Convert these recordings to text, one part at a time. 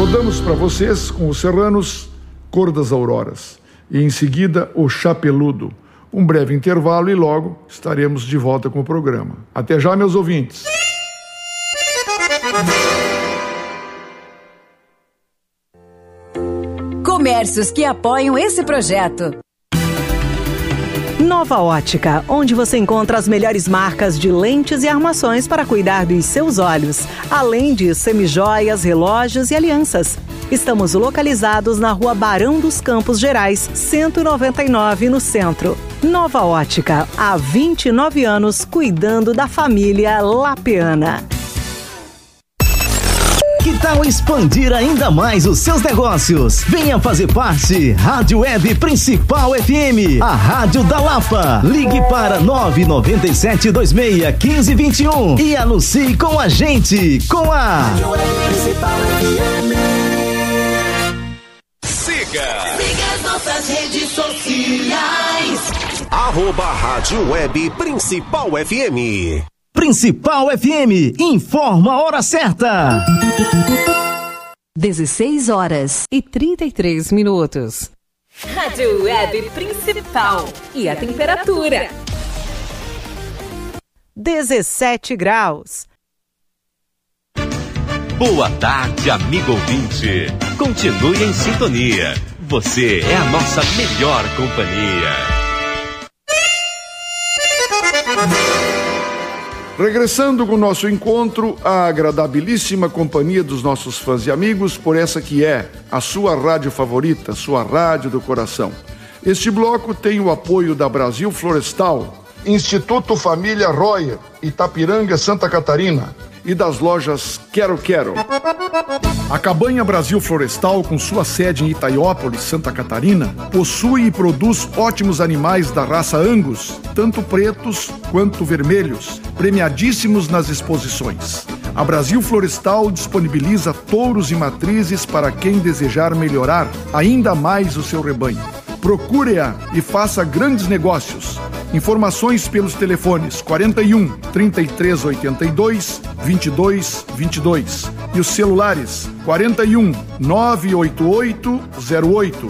Rodamos para vocês com os Serranos, Cor das Auroras. E em seguida, o Chapeludo. Um breve intervalo e logo estaremos de volta com o programa. Até já, meus ouvintes. Comércios que apoiam esse projeto. Nova Ótica, onde você encontra as melhores marcas de lentes e armações para cuidar dos seus olhos, além de semijoias, relógios e alianças. Estamos localizados na Rua Barão dos Campos Gerais, 199, no centro. Nova Ótica, há 29 anos cuidando da família Lapeana. Que tal expandir ainda mais os seus negócios? Venha fazer parte. Rádio Web Principal FM, a rádio da Lapa. Ligue para 997261521 e anuncie com a gente, com a Rádio Web Principal FM. Siga as nossas redes sociais. @Rádio Web Principal FM. Principal FM, informa a hora certa. 16h33. Rádio Web Principal. E a temperatura? 17 graus. Boa tarde, amigo ouvinte. Continue em sintonia. Você é a nossa melhor companhia. Regressando com o nosso encontro, a agradabilíssima companhia dos nossos fãs e amigos, por essa que é a sua rádio favorita, sua rádio do coração. Este bloco tem o apoio da Brasil Florestal, Instituto Família Royer, Itapiranga, Santa Catarina, e das lojas Quero Quero. A Cabanha Brasil Florestal, com sua sede em Itaiópolis, Santa Catarina, possui e produz ótimos animais da raça Angus, tanto pretos quanto vermelhos, premiadíssimos nas exposições. A Brasil Florestal disponibiliza touros e matrizes para quem desejar melhorar ainda mais o seu rebanho. Procure-a e faça grandes negócios. Informações pelos telefones 41 3382 2222 e os celulares 41 988 08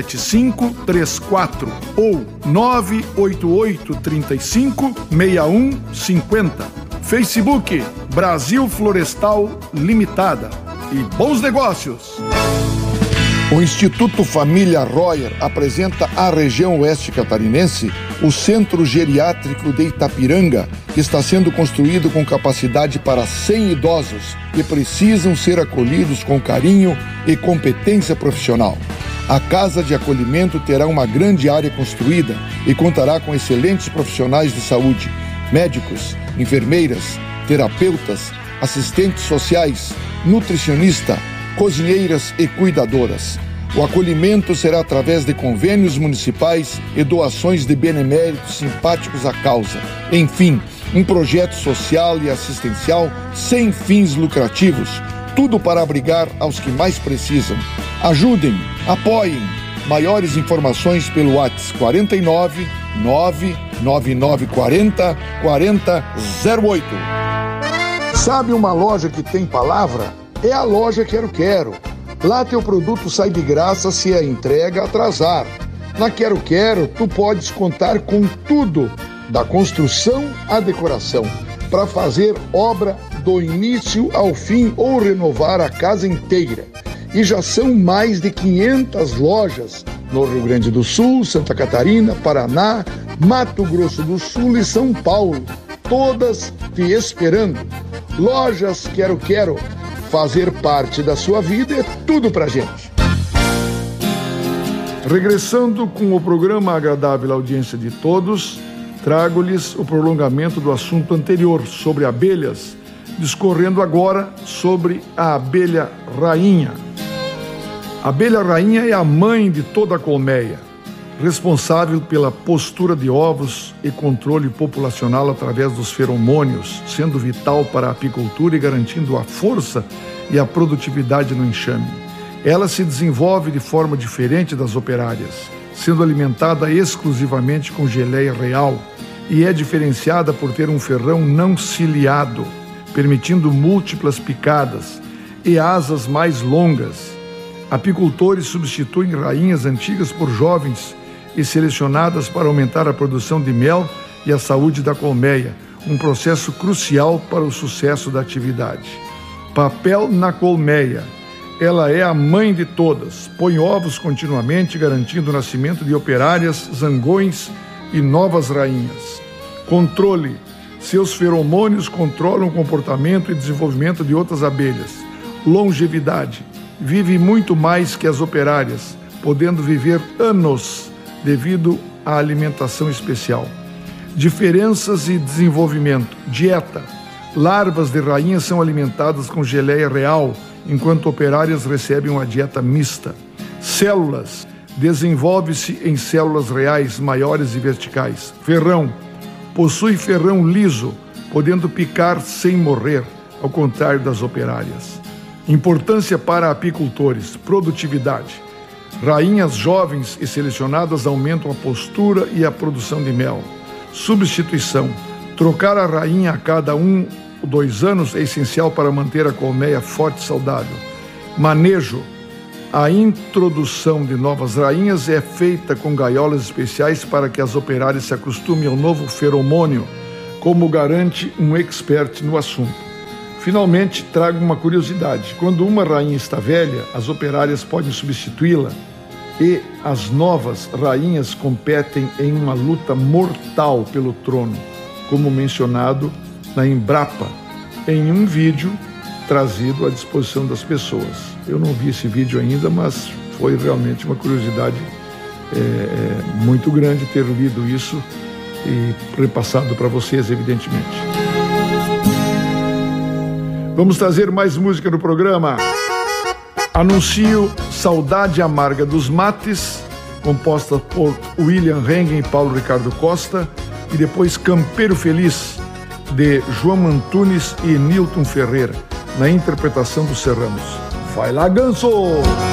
7534 ou 988 35 6150. Facebook Brasil Florestal Limitada. E bons negócios! O Instituto Família Royer apresenta à região oeste catarinense o Centro Geriátrico de Itapiranga, que está sendo construído com capacidade para 100 idosos que precisam ser acolhidos com carinho e competência profissional. A Casa de Acolhimento terá uma grande área construída e contará com excelentes profissionais de saúde, médicos, enfermeiras, terapeutas, assistentes sociais, nutricionista, cozinheiras e cuidadoras. O acolhimento será através de convênios municipais e doações de beneméritos simpáticos à causa. Enfim, um projeto social e assistencial sem fins lucrativos, tudo para abrigar aos que mais precisam. Ajudem, apoiem. Maiores informações pelo WhatsApp 49 99940 4008. Sabe uma loja que tem palavra? É a loja Quero Quero. Lá teu produto sai de graça se a entrega atrasar. Na Quero Quero, tu podes contar com tudo, da construção à decoração, para fazer obra do início ao fim ou renovar a casa inteira. E já são mais de 500 lojas no Rio Grande do Sul, Santa Catarina, Paraná, Mato Grosso do Sul e São Paulo, todas te esperando. Lojas Quero Quero. Fazer parte da sua vida é tudo pra gente. Regressando com o programa agradável à audiência de todos, trago-lhes o prolongamento do assunto anterior sobre abelhas, discorrendo agora sobre a abelha rainha. A abelha rainha é a mãe de toda a colmeia, responsável pela postura de ovos e controle populacional através dos feromônios, sendo vital para a apicultura e garantindo a força e a produtividade no enxame. Ela se desenvolve de forma diferente das operárias, sendo alimentada exclusivamente com geleia real e é diferenciada por ter um ferrão não ciliado, permitindo múltiplas picadas. e asas mais longas. Apicultores substituem rainhas antigas por jovens e selecionadas para aumentar a produção de mel e a saúde da colmeia, um processo crucial para o sucesso da atividade. Papel na colmeia. Ela é a mãe de todas. Põe ovos continuamente, garantindo o nascimento de operárias, zangões e novas rainhas. Controle. Seus feromônios controlam o comportamento e desenvolvimento de outras abelhas. Longevidade. Vive muito mais que as operárias, podendo viver anos devido à alimentação especial. Diferenças e desenvolvimento. Dieta. Larvas de rainhas são alimentadas com geleia real, enquanto operárias recebem uma dieta mista. Células. Desenvolve-se em células reais maiores e verticais. Ferrão. Possui ferrão liso, podendo picar sem morrer, ao contrário das operárias. Importância para apicultores. Produtividade. Rainhas jovens e selecionadas aumentam a postura e a produção de mel. Substituição. Trocar a rainha a cada 1 ou 2 anos é essencial para manter a colmeia forte e saudável. Manejo. A introdução de novas rainhas é feita com gaiolas especiais para que as operárias se acostumem ao novo feromônio, como garante um expert no assunto. Finalmente, trago uma curiosidade. Quando uma rainha está velha, as operárias podem substituí-la e as novas rainhas competem em uma luta mortal pelo trono, como mencionado na Embrapa, em um vídeo trazido à disposição das pessoas. Eu não vi esse vídeo ainda, mas foi realmente uma curiosidade muito grande ter lido isso e repassado para vocês, evidentemente. Vamos trazer mais música no programa. Anuncio Saudade Amarga dos Mates, composta por William Hengen e Paulo Ricardo Costa, e depois Campeiro Feliz, de João Antunes e Nilton Ferreira, na interpretação dos Serranos. Vai lá, Ganso!